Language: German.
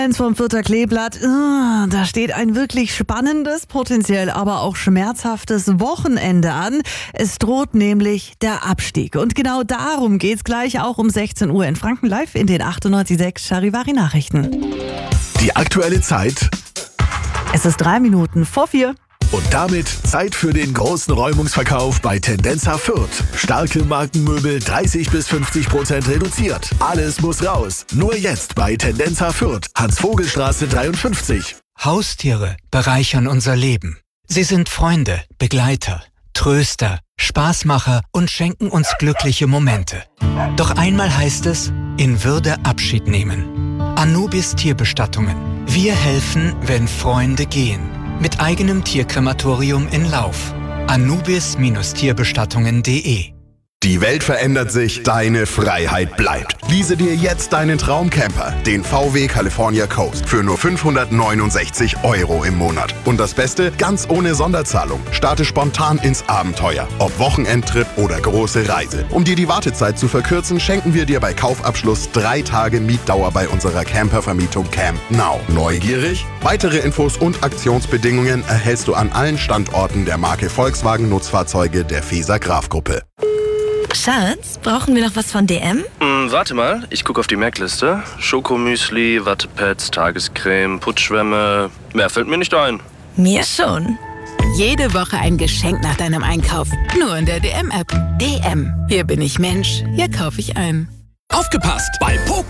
Vom Fürther Kleeblatt, da steht ein wirklich spannendes, potenziell aber auch schmerzhaftes Wochenende an. Es droht nämlich der Abstieg. Und genau darum geht's gleich auch um 16 Uhr in Franken live in den 98.6 Charivari Nachrichten. Die aktuelle Zeit. Es ist 3 Minuten vor 4. Und damit Zeit für den großen Räumungsverkauf bei Tendenza Fürth. Starke Markenmöbel 30-50% reduziert. Alles muss raus. Nur jetzt bei Tendenza Fürth. Hans-Vogel-Straße 53. Haustiere bereichern unser Leben. Sie sind Freunde, Begleiter, Tröster, Spaßmacher und schenken uns glückliche Momente. Doch einmal heißt es, in Würde Abschied nehmen. Anubis Tierbestattungen. Wir helfen, wenn Freunde gehen. Mit eigenem Tierkrematorium in Lauf. Anubis-Tierbestattungen.de. Die Welt verändert sich, deine Freiheit bleibt. Lease dir jetzt deinen Traumcamper, den VW California Coast, für nur 569 € im Monat. Und das Beste, ganz ohne Sonderzahlung. Starte spontan ins Abenteuer, ob Wochenendtrip oder große Reise. Um dir die Wartezeit zu verkürzen, schenken wir dir bei Kaufabschluss 3 Tage Mietdauer bei unserer Campervermietung Camp Now. Neugierig? Weitere Infos und Aktionsbedingungen erhältst du an allen Standorten der Marke Volkswagen Nutzfahrzeuge der Feser Graf Gruppe. Schatz, brauchen wir noch was von DM? Warte mal, ich gucke auf die Merkliste. Schokomüsli, Wattepads, Tagescreme, Putzschwämme. Mehr fällt mir nicht ein. Mir schon. Jede Woche ein Geschenk nach deinem Einkauf. Nur in der DM-App. DM. Hier bin ich Mensch, hier kaufe ich ein. Aufgepasst! Bei Poco